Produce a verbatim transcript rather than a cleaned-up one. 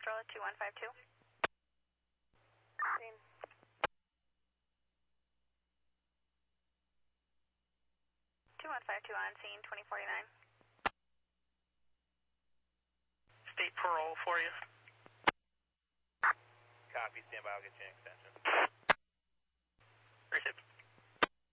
Estrella two one five two. Same. two one five two on scene, twenty forty-nine. State parole for you. Copy, stand by, I'll get you an extension. Appreciate it.